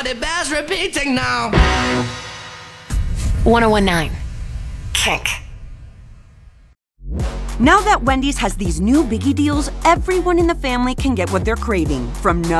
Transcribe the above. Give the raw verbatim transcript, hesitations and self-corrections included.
Everybody bears repeating now. ten nineteen. Kink. Now that Wendy's has these new biggie deals, everyone in the family can get what they're craving, from